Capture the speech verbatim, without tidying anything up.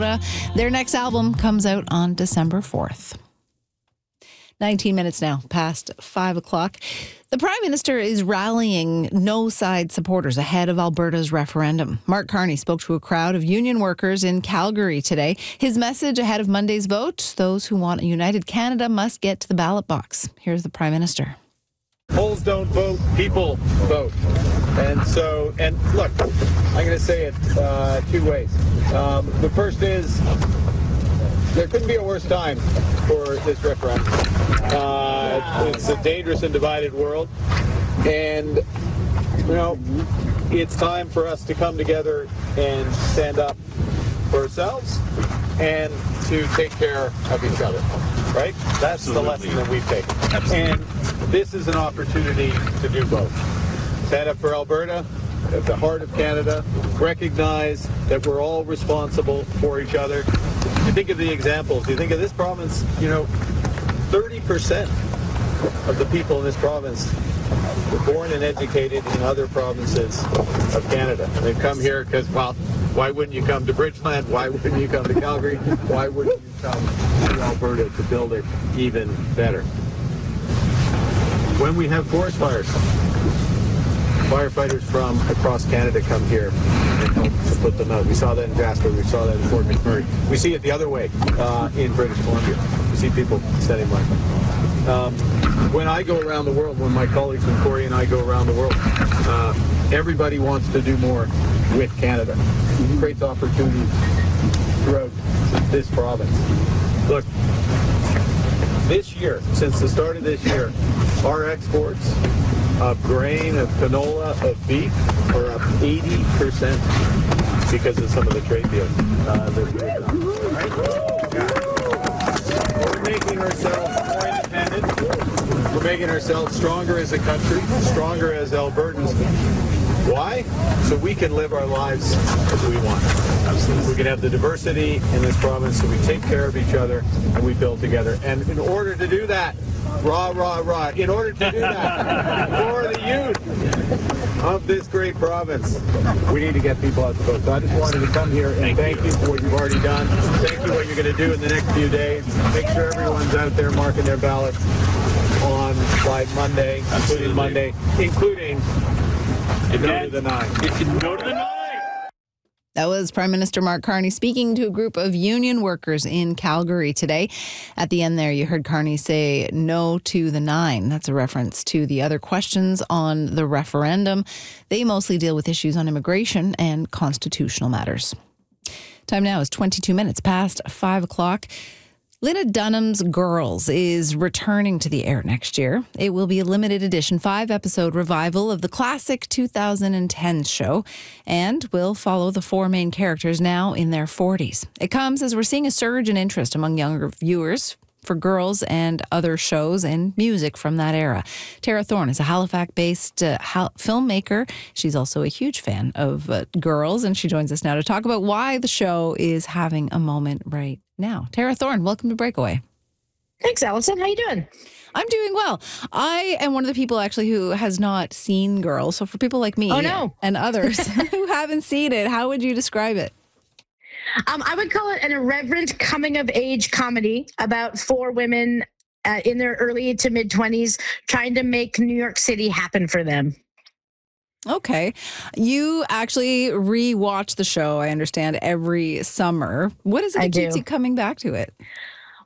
Their next album comes out on December fourth. nineteen minutes now past five o'clock. The Prime Minister is rallying no-side supporters ahead of Alberta's referendum. Mark Carney spoke to a crowd of union workers in Calgary today. His message ahead of Monday's vote: those who want a united Canada must get to the ballot box. Here's the Prime Minister. Polls don't vote, people vote. And so, and look, I'm going to say it uh, two ways. Um, the first is, there couldn't be a worse time for this referendum. Uh, it's a dangerous and divided world. And, you know, it's time for us to come together and stand up for ourselves and to take care of each other, right? That's Absolutely. The lesson that we've taken. Absolutely. And this is an opportunity to do both. Stand up for Alberta, at the heart of Canada, recognize that we're all responsible for each other. You think of the examples. You think of this province, you know, thirty percent of the people in this province were born and educated in other provinces of Canada. They've come here because, well, why wouldn't you come to Bridgeland? Why wouldn't you come to Calgary? Why wouldn't you come to Alberta to build it even better? When we have forest fires, firefighters from across Canada come here and help to put them out. We saw that in Jasper. We saw that in Fort McMurray. We see it the other way uh, in British Columbia. We see people setting life. Um, when I go around the world, when my colleagues and Corey and I go around the world, uh, everybody wants to do more with Canada. It creates opportunities throughout this province. Look, this year, since the start of this year, our exports of grain, of canola, of beef are up eighty percent because of some of the trade deals uh, that we've done. Right? We're making ourselves more independent. We're making ourselves stronger as a country, stronger as Albertans. Why? So we can live our lives as we want. Absolutely. We can have the diversity in this province, so we take care of each other and we build together. And in order to do that, rah, rah, rah, in order to do that, for the youth of this great province, we need to get people out to vote. So I just wanted to come here and thank, thank you. you for what you've already done. Thank you for what you're going to do in the next few days. Make sure everyone's out there marking their ballots on by Monday, Absolutely. including Monday, including no to the nine. No to the nine. That was Prime Minister Mark Carney speaking to a group of union workers in Calgary today. At the end there, you heard Carney say no to the nine. That's a reference to the other questions on the referendum. They mostly deal with issues on immigration and constitutional matters. Time now is twenty-two minutes past five o'clock. Lena Dunham's Girls is returning to the air next year. It will be a limited edition five-episode revival of the classic two thousand ten show and will follow the four main characters now in their forties. It comes as we're seeing a surge in interest among younger viewers for Girls and other shows and music from that era. Tara Thorne is a Halifax-based uh, hal- filmmaker. She's also a huge fan of uh, Girls, and she joins us now to talk about why the show is having a moment right now. Tara Thorne, welcome to Breakaway. Thanks, Allison. How you doing? I'm doing well. I am one of the people actually who has not seen Girls. So for people like me oh, no. and others who haven't seen it, how would you describe it? Um, I would call it an irreverent coming-of-age comedy about four women uh, in their early to mid-twenties trying to make New York City happen for them. Okay. You actually re-watch the show, I understand, every summer. What is it that I keeps do. you coming back to it?